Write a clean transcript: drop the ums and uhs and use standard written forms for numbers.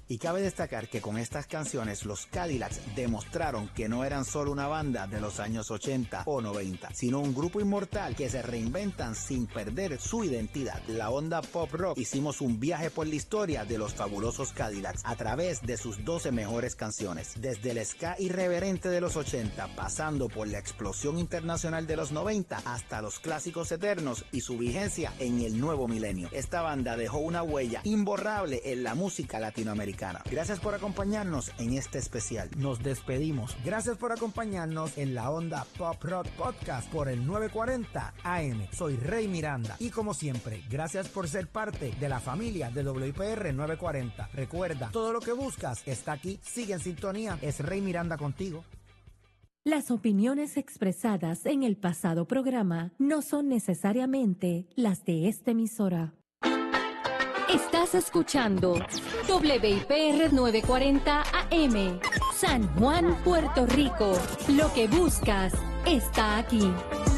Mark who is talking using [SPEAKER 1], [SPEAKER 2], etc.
[SPEAKER 1] Y cabe destacar que con estas canciones los Cadillacs demostraron que no eran solo una banda de los años 80 o 90, sino un grupo inmortal que se reinventan sin perder su identidad. La onda pop rock hicimos un viaje por la historia de los fabulosos Cadillacs a través de sus 12 mejores canciones, desde el ska irreverente de los 80, pasando por la explosión internacional de los 90 hasta los clásicos eternos y su vigencia en el nuevo milenio. Esta banda dejó una huella imborrable en la música latinoamericana. Gracias por acompañarnos en este especial. Nos despedimos. Gracias por acompañarnos en la onda Pop Rock Podcast por el 940 AM. Soy Rey Miranda y como siempre, gracias por ser parte de la familia de WIPR 940. Recuerda, todo lo que buscas está aquí. Sigue en sintonía. Es Rey Miranda contigo.
[SPEAKER 2] Las opiniones expresadas en el pasado programa no son necesariamente las de esta emisora. Estás escuchando WIPR 940 AM, San Juan, Puerto Rico. Lo que buscas está aquí.